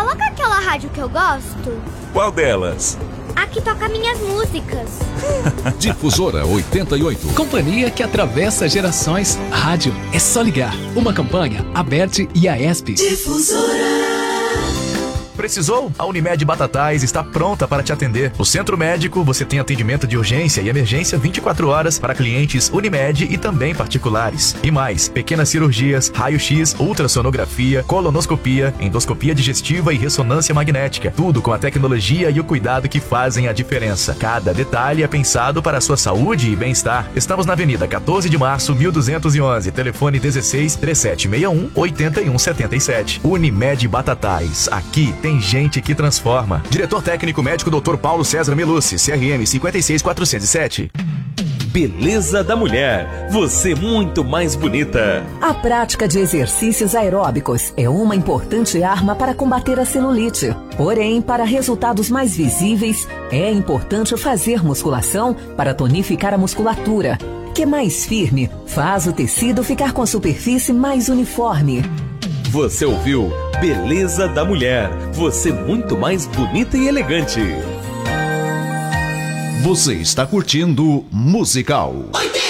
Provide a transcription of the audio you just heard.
coloca aquela rádio que eu gosto. Qual delas? A que toca minhas músicas. Difusora 88. Companhia que atravessa gerações. Rádio é só ligar. Uma campanha, Aberte e Aesp. Difusora. Precisou? A Unimed Batatais está pronta para te atender. No Centro Médico, você tem atendimento de urgência e emergência 24 horas para clientes Unimed e também particulares. E mais, pequenas cirurgias, raio-x, ultrassonografia, colonoscopia, endoscopia digestiva e ressonância magnética. Tudo com a tecnologia e o cuidado que fazem a diferença. Cada detalhe é pensado para a sua saúde e bem-estar. Estamos na Avenida 14 de Março, 1211, telefone 16 3761 8177. Unimed Batatais. Aqui tem gente que transforma. Diretor técnico médico Dr. Paulo César Melucci, CRM 56407. Beleza da Mulher. Você muito mais bonita. A prática de exercícios aeróbicos é uma importante arma para combater a celulite. Porém, para resultados mais visíveis, é importante fazer musculação para tonificar a musculatura, que é mais firme, faz o tecido ficar com a superfície mais uniforme. Você ouviu Beleza da Mulher. Você muito mais bonita e elegante. Você está curtindo Musical.